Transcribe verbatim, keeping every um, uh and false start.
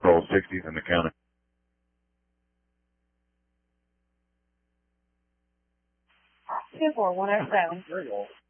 patrol sixtieth in the county. two four one oh seven.